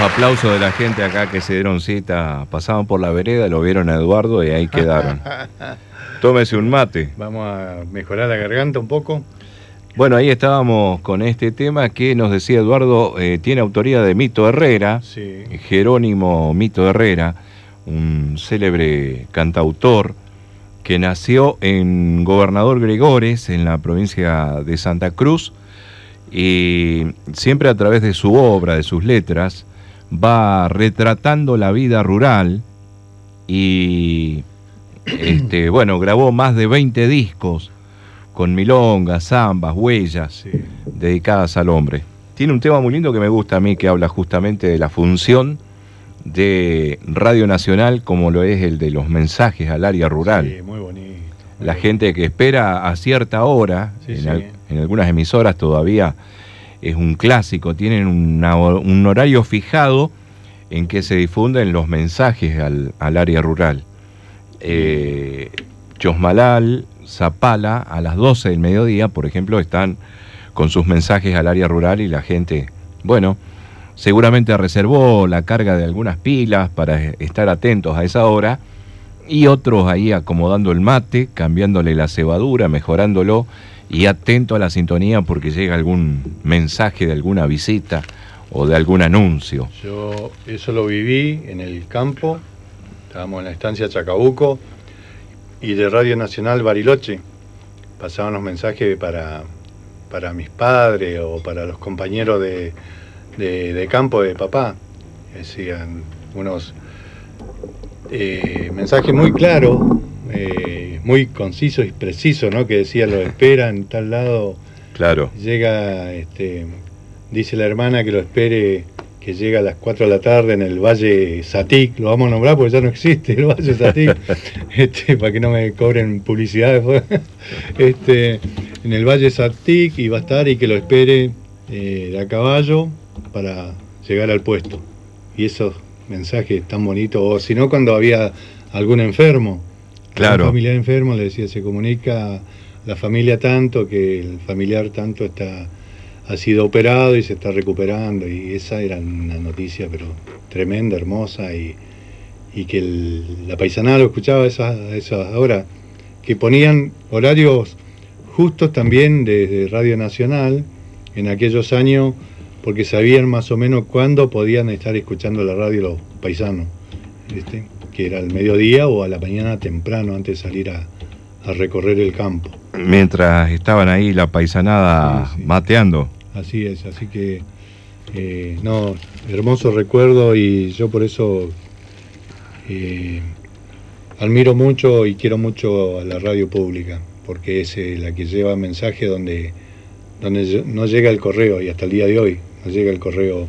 aplausos de la gente acá que se dieron cita, pasaban por la vereda, lo vieron a Eduardo y ahí quedaron. Tómese un mate. Vamos a mejorar la garganta un poco. Bueno, ahí estábamos con este tema que nos decía Eduardo, tiene autoría de Mito Herrera, Sí. Jerónimo Mito Herrera, un célebre cantautor que nació en Gobernador Gregores, en la provincia de Santa Cruz, y siempre a través de su obra, de sus letras, va retratando la vida rural y bueno, grabó más de 20 discos con milongas, zambas, huellas, Sí. dedicadas al hombre. Tiene un tema muy lindo que me gusta a mí, que habla justamente de la función de Radio Nacional, como lo es el de los mensajes al área rural. Sí, muy bonito. La gente que espera a cierta hora, Sí, en algunas emisoras todavía es un clásico, tienen un horario fijado en que se difunden los mensajes al área rural. Chosmalal, Zapala, a las 12 del mediodía, por ejemplo, están con sus mensajes al área rural y la gente, bueno, seguramente reservó la carga de algunas pilas para estar atentos a esa hora, y otros ahí acomodando el mate, cambiándole la cebadura, mejorándolo, y atento a la sintonía porque llega algún mensaje de alguna visita o de algún anuncio. Yo eso lo viví en el campo, estábamos en la estancia Chacabuco, y de Radio Nacional Bariloche pasaban los mensajes para mis padres o para los compañeros de campo de papá. Decían unos mensajes muy claros, muy concisos y precisos, ¿no? Que decía, lo esperan en tal lado. Claro. Llega, dice la hermana que lo espere, que llega a las 4 de la tarde en el Valle Satic, lo vamos a nombrar porque ya no existe el Valle Satic, para que no me cobren publicidad después. En el Valle Satic, y va a estar, y que lo espere de a caballo para llegar al puesto. Y esos mensajes tan bonitos, o si no, cuando había algún enfermo, claro, un familiar enfermo, le decía, se comunica la familia tanto, que el familiar tanto ha sido operado y se está recuperando, y esa era una noticia pero tremenda, hermosa, y que la paisanada lo escuchaba a esas horas, que ponían horarios justos también desde Radio Nacional en aquellos años, porque sabían más o menos cuándo podían estar escuchando la radio los paisanos, que era al mediodía o a la mañana temprano, antes de salir a recorrer el campo. Mientras estaban ahí la paisanada, sí, mateando. Así es, así que no, hermoso recuerdo, y yo por eso admiro mucho y quiero mucho a la radio pública, porque es la que lleva mensaje donde no llega el correo, y hasta el día de hoy no llega el correo,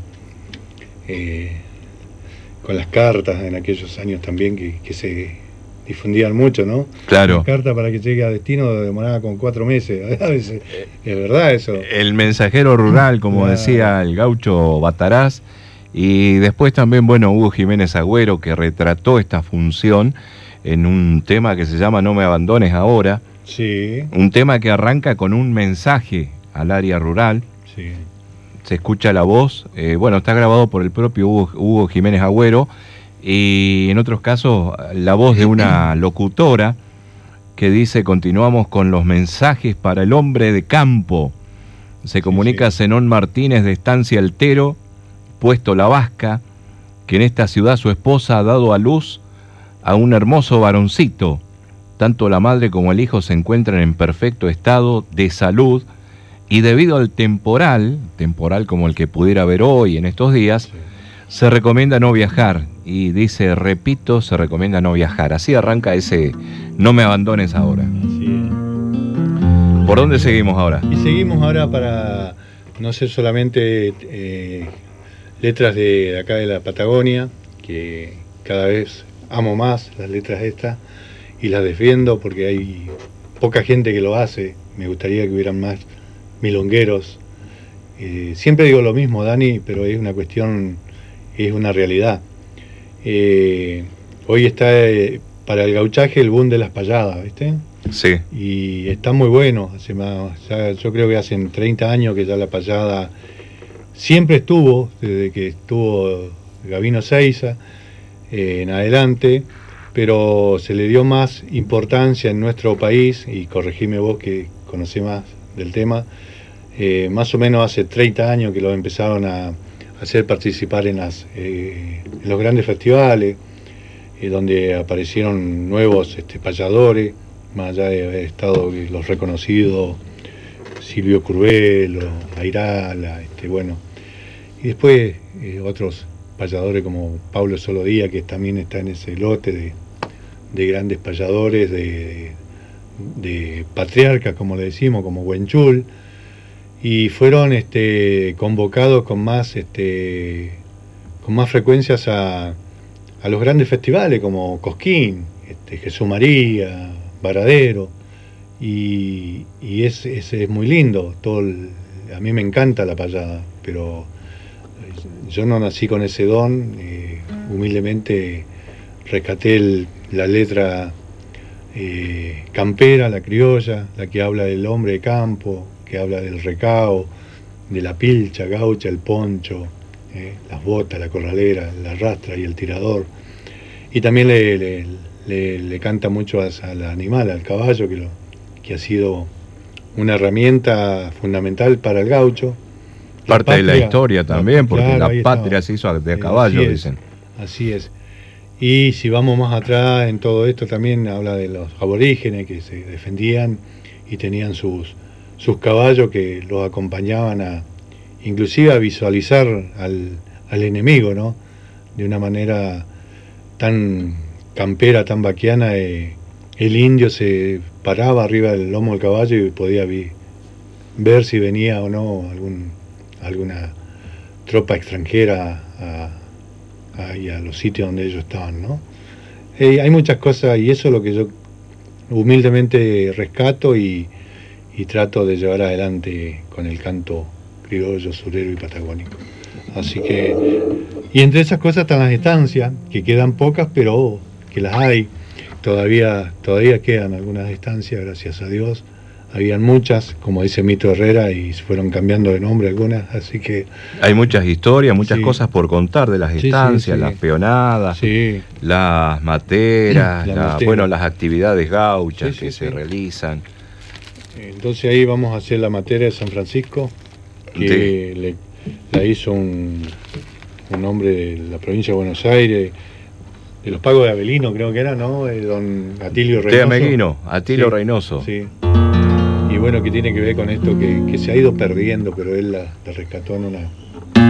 con las cartas en aquellos años también que se difundían mucho, ¿no? Claro. La carta para que llegue a destino demoraba con 4 meses. A veces, es verdad eso. El mensajero rural, como claro, decía el gaucho Bataraz, y después también, bueno, Hugo Jiménez Agüero, que retrató esta función en un tema que se llama No me abandones ahora. Sí. Un tema que arranca con un mensaje al área rural. Sí. Se escucha la voz, bueno, está grabado por el propio Hugo Jiménez Agüero, y en otros casos la voz de una locutora que dice: continuamos con los mensajes para el hombre de campo. Se comunica Zenón Martínez de Estancia Altero, puesto La Vasca, que en esta ciudad su esposa ha dado a luz a un hermoso varoncito. Tanto la madre como el hijo se encuentran en perfecto estado de salud, y debido al temporal como el que pudiera haber hoy en estos días, se recomienda no viajar. Y dice, repito, se recomienda no viajar. Así arranca ese No me abandones ahora. Así es. ¿Por dónde seguimos ahora? Y seguimos ahora para no ser solamente letras de acá de la Patagonia, que cada vez amo más las letras estas y las defiendo porque hay poca gente que lo hace. Me gustaría que hubieran más milongueros. Siempre digo lo mismo, Dani, pero es una cuestión, es una realidad. Hoy está para el gauchaje el boom de las payadas, ¿viste? Sí. Y está muy bueno. Yo creo que hace 30 años que ya la payada siempre estuvo, desde que estuvo Gabino Seiza en adelante, pero se le dio más importancia en nuestro país, y corregime vos que conocés más del tema, más o menos hace 30 años que lo empezaron a hacer participar en los grandes festivales, donde aparecieron nuevos payadores, más allá de haber estado los reconocidos Silvio Curvelo, Airala, bueno, y después otros payadores como Pablo Solodía, que también está en ese lote de grandes payadores, de patriarcas, como le decimos, como Huenchul, y fueron convocados con más frecuencias a los grandes festivales como Cosquín, Jesús María, Varadero, y es muy lindo. A mí me encanta la payada, pero yo no nací con ese don. Humildemente rescaté la letra campera, la criolla, la que habla del hombre de campo, que habla del recao, de la pilcha gaucha, el poncho, las botas, la corralera, la rastra y el tirador. Y también le canta mucho al animal, al caballo, que ha sido una herramienta fundamental para el gaucho. Parte de la historia también, porque claro, la patria se hizo de caballo, dicen. Así es. Y si vamos más atrás en todo esto, también habla de los aborígenes que se defendían y tenían sus caballos que los acompañaban inclusive a visualizar al enemigo, ¿no? De una manera tan campera, tan vaquiana. El indio se paraba arriba del lomo del caballo y podía ver si venía o no alguna tropa extranjera a los sitios donde ellos estaban, ¿no? Hay muchas cosas, y eso es lo que yo humildemente rescato y trato de llevar adelante con el canto criollo, surero y patagónico. Así que, y entre esas cosas están las estancias, que quedan pocas, pero que las hay. Todavía quedan algunas estancias, gracias a Dios. Habían muchas, como dice Mito Herrera, y fueron cambiando de nombre algunas, así que... Hay muchas historias, muchas cosas por contar de las estancias, las peonadas, las materas, bueno, las actividades gauchas que se realizan. Entonces ahí vamos a hacer la materia de San Francisco, que la hizo un hombre de la provincia de Buenos Aires, de los Pagos de Avelino, creo que era, ¿no? Don Atilio Reynoso. Ameguino, Atilio Reynoso. Sí. Y bueno, que tiene que ver con esto que se ha ido perdiendo, pero él la rescató en